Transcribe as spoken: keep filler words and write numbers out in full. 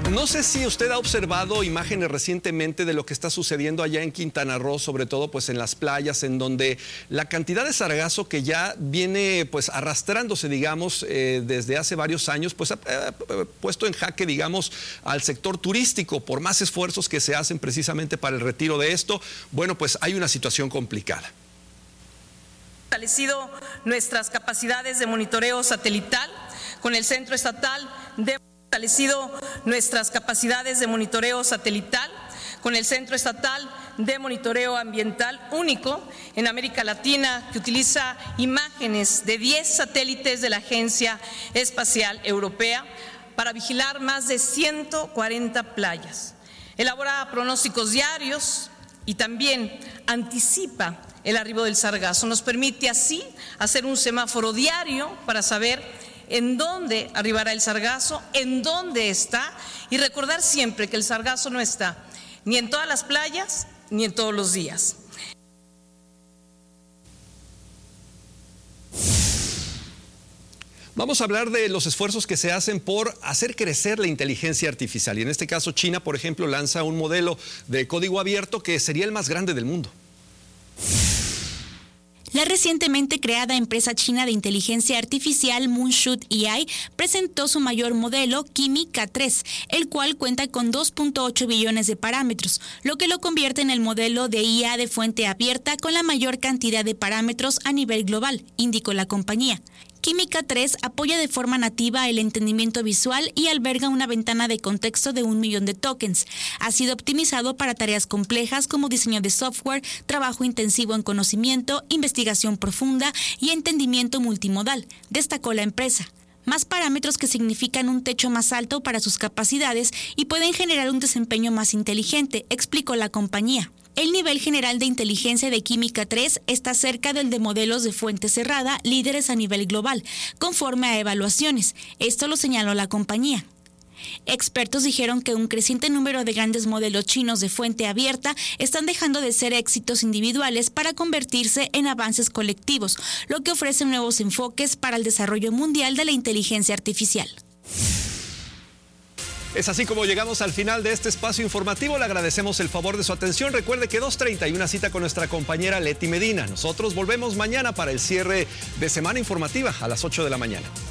No sé si usted ha observado imágenes recientemente de lo que está sucediendo allá en Quintana Roo, sobre todo pues en las playas, en donde la cantidad de sargazo que ya viene pues arrastrándose, digamos, eh, desde hace varios años, pues ha eh, puesto en jaque, digamos, al sector turístico por más esfuerzos que se hacen precisamente para el retiro de esto. Bueno, pues hay una situación complicada. Fortalecido nuestras capacidades de monitoreo satelital con el Centro Estatal de fortalecido nuestras capacidades de monitoreo satelital con el Centro Estatal de Monitoreo Ambiental único en América Latina, que utiliza imágenes de diez satélites de la Agencia Espacial Europea para vigilar más de ciento cuarenta playas. Elabora pronósticos diarios y también anticipa el arribo del sargazo. Nos permite así hacer un semáforo diario para saber en dónde arribará el sargazo, en dónde está, y recordar siempre que el sargazo no está ni en todas las playas ni en todos los días. Vamos a hablar de los esfuerzos que se hacen por hacer crecer la inteligencia artificial. Y en este caso, China, por ejemplo, lanza un modelo de código abierto que sería el más grande del mundo. La recientemente creada empresa china de inteligencia artificial Moonshoot A I presentó su mayor modelo, Kimi K tres, el cual cuenta con dos punto ocho billones de parámetros, lo que lo convierte en el modelo de I A de fuente abierta con la mayor cantidad de parámetros a nivel global, indicó la compañía. Kimi K tres apoya de forma nativa el entendimiento visual y alberga una ventana de contexto de un millón de tokens. Ha sido optimizado para tareas complejas como diseño de software, trabajo intensivo en conocimiento, investigación profunda y entendimiento multimodal, destacó la empresa. Más parámetros que significan un techo más alto para sus capacidades y pueden generar un desempeño más inteligente, explicó la compañía. El nivel general de inteligencia de Kimi K tres está cerca del de modelos de fuente cerrada, líderes a nivel global, conforme a evaluaciones. Esto lo señaló la compañía. Expertos dijeron que un creciente número de grandes modelos chinos de fuente abierta están dejando de ser éxitos individuales para convertirse en avances colectivos, lo que ofrece nuevos enfoques para el desarrollo mundial de la inteligencia artificial. Es así como llegamos al final de este espacio informativo. Le agradecemos el favor de su atención. Recuerde que dos treinta y una cita con nuestra compañera Leti Medina. Nosotros volvemos mañana para el cierre de semana informativa a las ocho de la mañana.